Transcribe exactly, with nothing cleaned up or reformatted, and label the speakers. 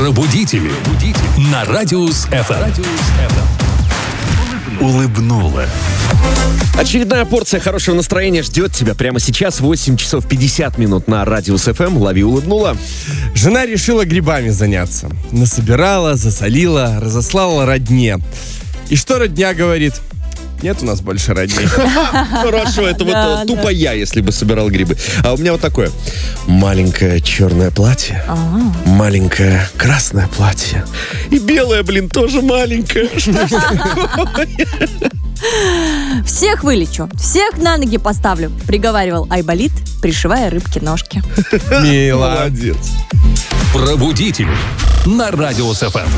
Speaker 1: Пробудители. На Радиус эф эм. Улыбнула.
Speaker 2: Очередная порция хорошего настроения ждет тебя прямо сейчас. восемь часов пятьдесят минут на Радиус эф эм. Лови, улыбнула.
Speaker 3: Жена решила грибами заняться. Насобирала, засолила, разослала родне. И что родня говорит? Нет у нас больше родни.
Speaker 2: Хорошо, это вот тупо я, если бы собирал грибы. А у меня вот такое. Маленькое черное платье, маленькое красное платье. И белое, блин, тоже маленькое. Что ж такое?
Speaker 4: Всех вылечу, всех на ноги поставлю, приговаривал Айболит, пришивая рыбке ножки.
Speaker 3: Мило.
Speaker 2: Молодец.
Speaker 1: Пробудители на Радиус эф эм.